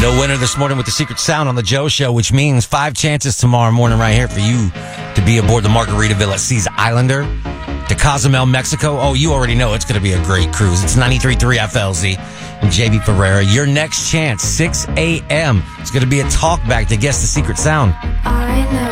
No winner this morning with the Secret Sound on the Joe Show, which means 5 chances tomorrow morning right here for you to be aboard the Margaritaville at Seas Islander to Cozumel, Mexico. Oh, you already know it's going to be a great cruise. It's 93.3 FLZ and JB Ferreira. Your next chance, 6 a.m. It's going to be a talk back to guess the Secret Sound. I know